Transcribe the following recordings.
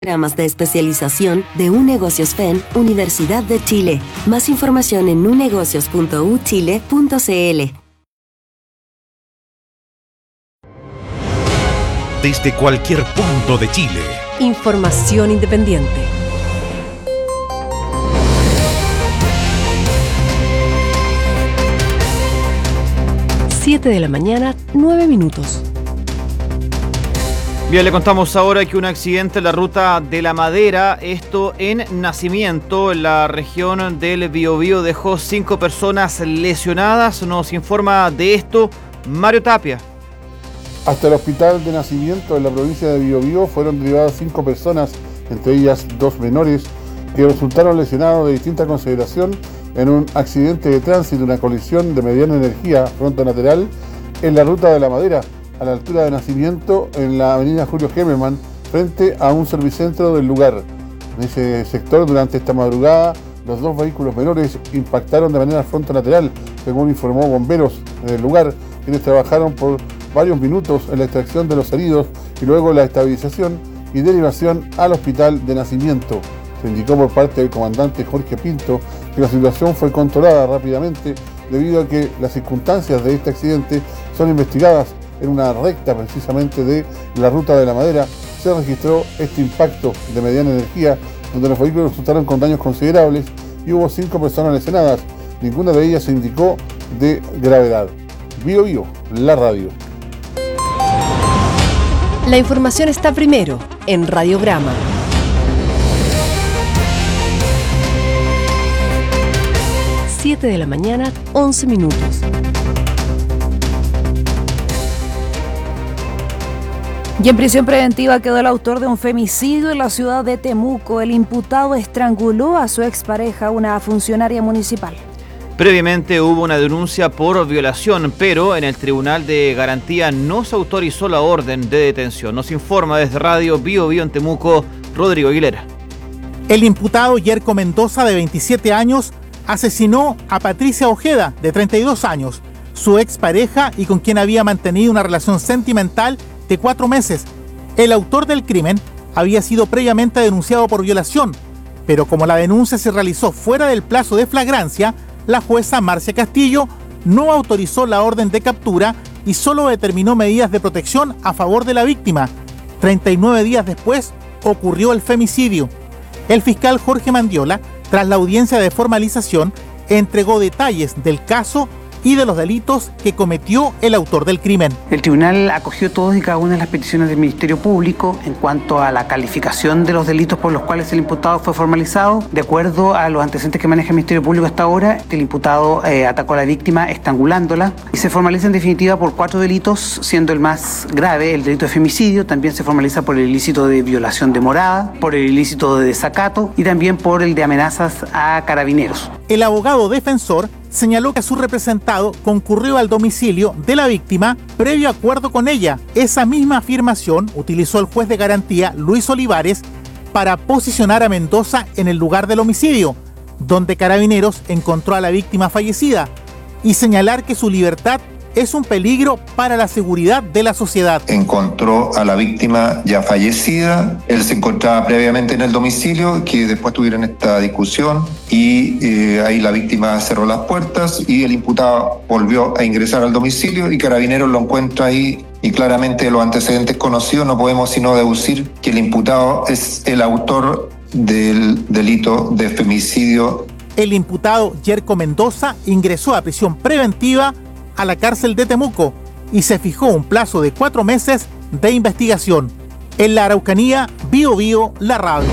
Programas de especialización de UNegocios FEN, Universidad de Chile. Más información en unegocios.uchile.cl. Desde cualquier punto de Chile. Información independiente. Siete de la mañana, 9 minutos. Bien, le contamos ahora que un accidente en la ruta de La Madera, esto en Nacimiento, en la región del Biobío, dejó 5 personas lesionadas. Nos informa de esto Mario Tapia. Hasta el hospital de Nacimiento en la provincia de Biobío fueron derivadas 5 personas, entre ellas 2 menores, que resultaron lesionados de distinta consideración en un accidente de tránsito, una colisión de mediana energía frontolateral en la ruta de La Madera, a la altura de Nacimiento, en la avenida Julio Gemmelmann, frente a un servicentro del lugar. En ese sector, durante esta madrugada, los 2 vehículos menores impactaron de manera frontolateral, según informó bomberos en el lugar, quienes trabajaron por varios minutos en la extracción de los heridos y luego la estabilización y derivación al hospital de Nacimiento. Se indicó por parte del comandante Jorge Pinto que la situación fue controlada rápidamente debido a que las circunstancias de este accidente son investigadas. En una recta precisamente de la ruta de La Madera se registró este impacto de mediana energía, donde los vehículos resultaron con daños considerables y hubo 5 personas lesionadas. Ninguna de ellas se indicó de gravedad. Bio Bio, la radio. La información está primero en Radiograma. 7 de la mañana, 11 minutos. Y en prisión preventiva quedó el autor de un femicidio en la ciudad de Temuco. El imputado estranguló a su expareja, una funcionaria municipal. Previamente hubo una denuncia por violación, pero en el Tribunal de Garantía no se autorizó la orden de detención. Nos informa desde Radio Biobío en Temuco, Rodrigo Aguilera. El imputado Yerko Mendoza, de 27 años, asesinó a Patricia Ojeda, de 32 años, su expareja y con quien había mantenido una relación sentimental de 4 meses. El autor del crimen había sido previamente denunciado por violación, pero como la denuncia se realizó fuera del plazo de flagrancia, la jueza Marcia Castillo no autorizó la orden de captura y solo determinó medidas de protección a favor de la víctima. 39 días después ocurrió el femicidio. El fiscal Jorge Mandiola, tras la audiencia de formalización, entregó detalles del caso y de los delitos que cometió el autor del crimen. El tribunal acogió todas y cada una de las peticiones del Ministerio Público en cuanto a la calificación de los delitos por los cuales el imputado fue formalizado. De acuerdo a los antecedentes que maneja el Ministerio Público hasta ahora, el imputado atacó a la víctima estrangulándola y se formaliza en definitiva por 4 delitos, siendo el más grave el delito de femicidio. También se formaliza por el ilícito de violación de morada, por el ilícito de desacato y también por el de amenazas a carabineros. El abogado defensor señaló que su representado concurrió al domicilio de la víctima previo acuerdo con ella. Esa misma afirmación utilizó el juez de garantía Luis Olivares para posicionar a Mendoza en el lugar del homicidio, donde Carabineros encontró a la víctima fallecida, y señalar que su libertad es un peligro para la seguridad de la sociedad. Encontró a la víctima ya fallecida, él se encontraba previamente en el domicilio, que después tuvieron esta discusión y ahí la víctima cerró las puertas y el imputado volvió a ingresar al domicilio y Carabineros lo encuentra ahí. Y claramente los antecedentes conocidos no podemos sino deducir que el imputado es el autor del delito de femicidio. El imputado Yerko Mendoza ingresó a prisión preventiva a la cárcel de Temuco y se fijó un plazo de 4 meses de investigación. En la Araucanía, Bio Bio, la radio.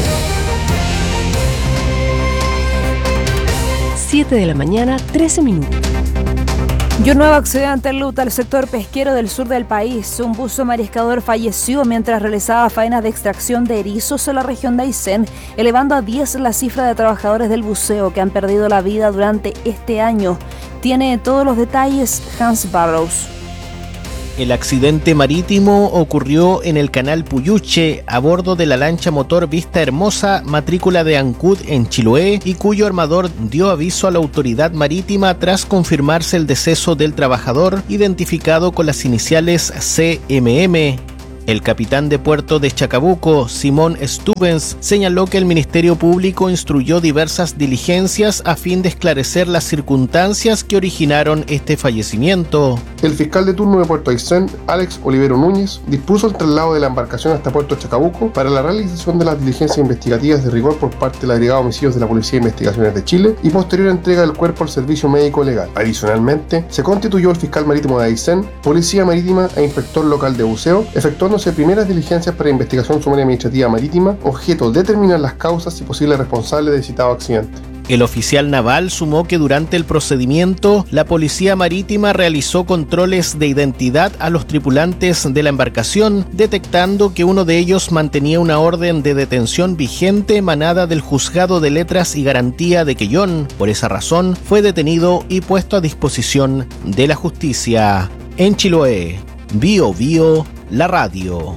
7 de la mañana, 13 minutos. Y un nuevo accidente enluta el sector pesquero del sur del país. Un buzo mariscador falleció mientras realizaba faenas de extracción de erizos en la región de Aysén, elevando a 10 la cifra de trabajadores del buceo que han perdido la vida durante este año. Tiene todos los detalles Hans Barrows. El accidente marítimo ocurrió en el canal Puyuche a bordo de la lancha motor Vista Hermosa, matrícula de Ancud en Chiloé, y cuyo armador dio aviso a la autoridad marítima tras confirmarse el deceso del trabajador, identificado con las iniciales CMM. El capitán de puerto de Chacabuco, Simón Stubens, señaló que el Ministerio Público instruyó diversas diligencias a fin de esclarecer las circunstancias que originaron este fallecimiento. El fiscal de turno de Puerto Aysén, Alex Olivero Núñez, dispuso el traslado de la embarcación hasta Puerto Chacabuco para la realización de las diligencias investigativas de rigor por parte de la Brigada de Homicidios de la Policía de Investigaciones de Chile y posterior entrega del cuerpo al servicio médico legal. Adicionalmente, se constituyó el fiscal marítimo de Aysén, policía marítima e inspector local de buceo, efectuándose primeras diligencias para investigación sumaria administrativa marítima, objeto de determinar las causas y posibles responsables del citado accidente. El oficial naval sumó que durante el procedimiento, la Policía Marítima realizó controles de identidad a los tripulantes de la embarcación, detectando que uno de ellos mantenía una orden de detención vigente emanada del Juzgado de Letras y Garantía de Quellón. Por esa razón, fue detenido y puesto a disposición de la justicia. En Chiloé, Bio Bio, la radio.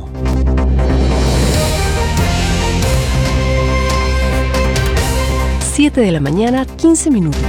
7 de la mañana, 15 minutos.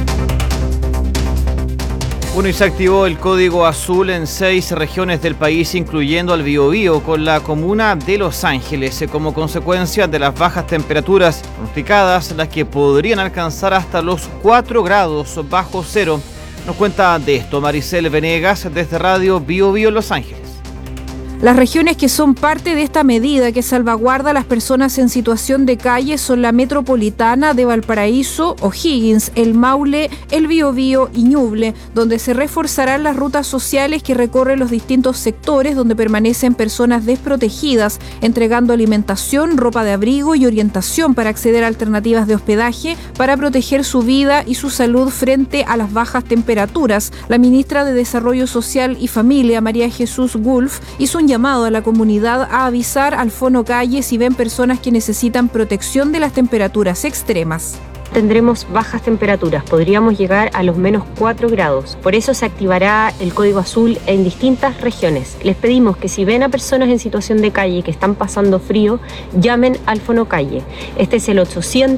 Bueno, y se activó el código azul en 6 regiones del país, incluyendo al Biobío, con la comuna de Los Ángeles, como consecuencia de las bajas temperaturas pronosticadas, las que podrían alcanzar hasta los 4 grados bajo cero. Nos cuenta de esto Maricel Venegas desde Radio Biobío Los Ángeles. Las regiones que son parte de esta medida que salvaguarda a las personas en situación de calle son la metropolitana de Valparaíso, O'Higgins, el Maule, el Biobío y Ñuble, donde se reforzarán las rutas sociales que recorren los distintos sectores donde permanecen personas desprotegidas, entregando alimentación, ropa de abrigo y orientación para acceder a alternativas de hospedaje para proteger su vida y su salud frente a las bajas temperaturas. La ministra de Desarrollo Social y Familia, María Jesús Gulf, hizo un llamado a la comunidad a avisar al Fono Calle si ven personas que necesitan protección de las temperaturas extremas. Tendremos bajas temperaturas, podríamos llegar a los menos 4 grados. Por eso se activará el código azul en distintas regiones. Les pedimos que si ven a personas en situación de calle que están pasando frío, llamen al Fono Calle. Este es el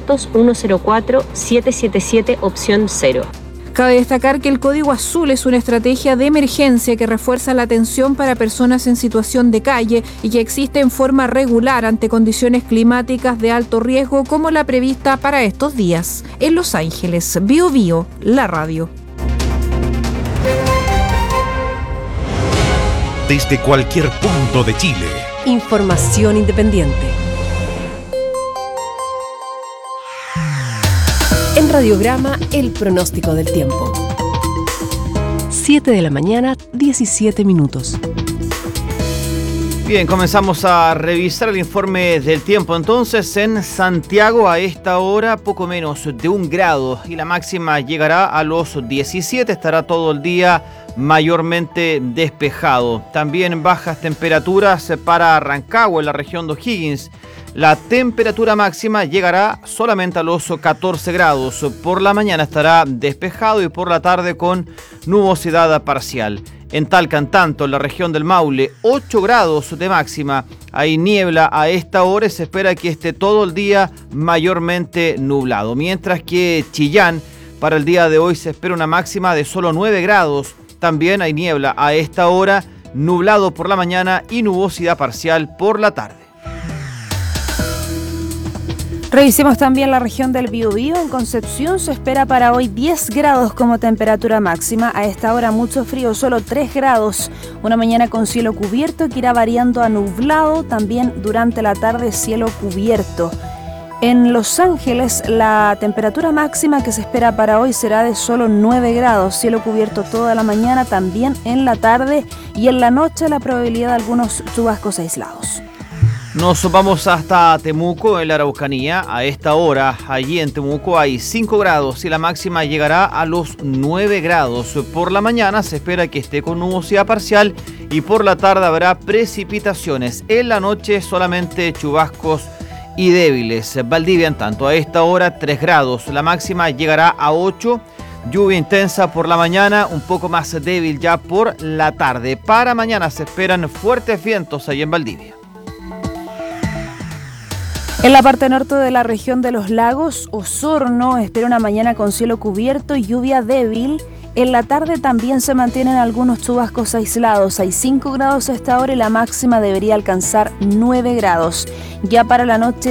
800-104-777 opción 0. Cabe destacar que el Código Azul es una estrategia de emergencia que refuerza la atención para personas en situación de calle y que existe en forma regular ante condiciones climáticas de alto riesgo como la prevista para estos días. En Los Ángeles, Bio Bio, la radio. Desde cualquier punto de Chile. Información independiente. En Radiograma, el pronóstico del tiempo. 7 de la mañana, 17 minutos. Bien, comenzamos a revisar el informe del tiempo. Entonces, en Santiago a esta hora poco menos de 1 grado y la máxima llegará a los 17. Estará todo el día mayormente despejado. También bajas temperaturas para Rancagua, en la región de O'Higgins. La temperatura máxima llegará solamente a los 14 grados. Por la mañana estará despejado y por la tarde con nubosidad parcial. En Talca, tanto en la región del Maule, 8 grados de máxima. Hay niebla a esta hora y se espera que esté todo el día mayormente nublado. Mientras que Chillán, para el día de hoy se espera una máxima de solo 9 grados. También hay niebla a esta hora, nublado por la mañana y nubosidad parcial por la tarde. Revisemos también la región del Biobío. En Concepción se espera para hoy 10 grados como temperatura máxima. A esta hora mucho frío, solo 3 grados. Una mañana con cielo cubierto que irá variando a nublado. También durante la tarde cielo cubierto. En Los Ángeles la temperatura máxima que se espera para hoy será de solo 9 grados. Cielo cubierto toda la mañana, también en la tarde y en la noche la probabilidad de algunos chubascos aislados. Nos vamos hasta Temuco, en la Araucanía. A esta hora, allí en Temuco hay 5 grados y la máxima llegará a los 9 grados. Por la mañana se espera que esté con nubosidad parcial y por la tarde habrá precipitaciones. En la noche solamente chubascos y débiles. Valdivia, en tanto, a esta hora 3 grados. La máxima llegará a 8. Lluvia intensa por la mañana, un poco más débil ya por la tarde. Para mañana se esperan fuertes vientos allí en Valdivia. En la parte norte de la región de los lagos, Osorno espera una mañana con cielo cubierto y lluvia débil. En la tarde también se mantienen algunos chubascos aislados. Hay 5 grados a esta hora y la máxima debería alcanzar 9 grados. Ya para la noche